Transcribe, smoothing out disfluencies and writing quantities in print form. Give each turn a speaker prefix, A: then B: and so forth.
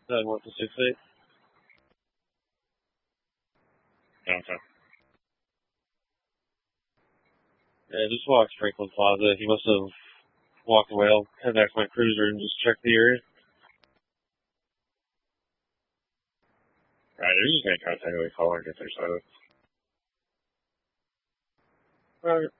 A: What to 6-8? Okay. Yeah, just walked Franklin Plaza. He must have walked away. I'll head back to my cruiser and just check the area. Alright, they're just gonna contact me, call and get their side. Alright.